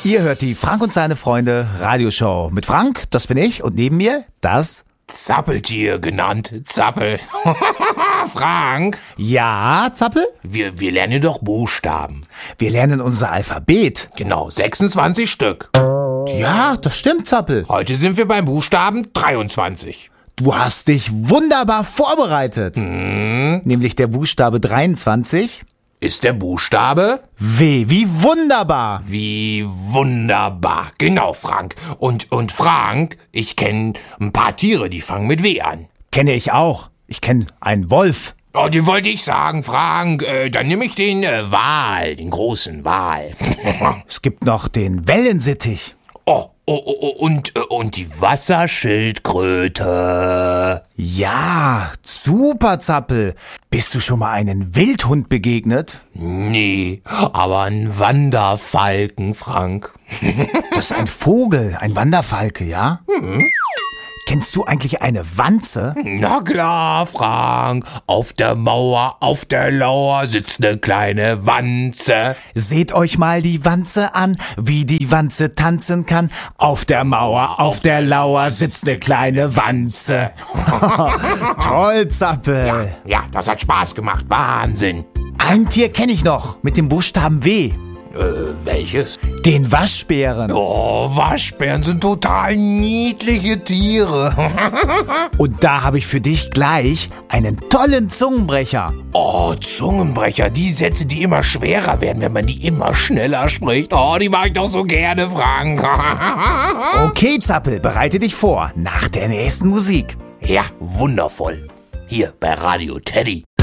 Ihr hört die Frank und seine Freunde Radioshow mit Frank, das bin ich, und neben mir das Zappeltier genannt, Zappel. Frank? Ja, Zappel? Wir lernen doch Buchstaben. Wir lernen unser Alphabet. Genau, 26 Stück. Ja, das stimmt, Zappel. Heute sind wir beim Buchstaben 23. Du hast dich wunderbar vorbereitet. Nämlich der Buchstabe 23. Ist der Buchstabe? W wie wunderbar. Wie wunderbar. Genau, Frank. Und Frank, ich kenne ein paar Tiere, die fangen mit W an. Kenne ich auch. Ich kenne einen Wolf. Oh, den wollte ich sagen, Frank. Dann nehme ich den Wal, den großen Wal. Es gibt noch den Wellensittich. Und die Wasserschildkröte. Ja, super, Zappel. Bist du schon mal einem Wildhund begegnet? Nee, aber ein Wanderfalken, Frank. Das ist ein Vogel, ein Wanderfalke, ja? Kennst du eigentlich eine Wanze? Na klar, Frank. Auf der Mauer, auf der Lauer sitzt eine kleine Wanze. Seht euch mal die Wanze an, wie die Wanze tanzen kann. Auf der Mauer, auf der Lauer sitzt eine kleine Wanze. Toll, Zappel. Ja, das hat Spaß gemacht. Wahnsinn. Ein Tier kenne ich noch, mit dem Buchstaben W. Welches? Den Waschbären. Oh, Waschbären sind total niedliche Tiere. Und da habe ich für dich gleich einen tollen Zungenbrecher. Oh, Zungenbrecher, die Sätze, die immer schwerer werden, wenn man die immer schneller spricht. Oh, die mag ich doch so gerne, Frank. Okay, Zappel, bereite dich vor, nach der nächsten Musik. Ja, wundervoll. Hier bei Radio Teddy.